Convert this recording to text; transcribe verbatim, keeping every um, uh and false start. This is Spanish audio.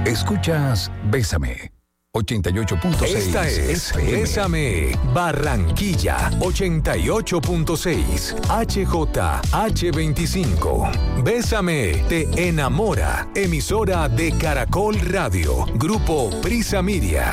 Escuchas Bésame ochenta y ocho punto seis. Esta es Bésame Barranquilla ochenta y ocho punto seis H J H veinticinco. Bésame te enamora. Emisora de Caracol Radio. Grupo Prisa Media.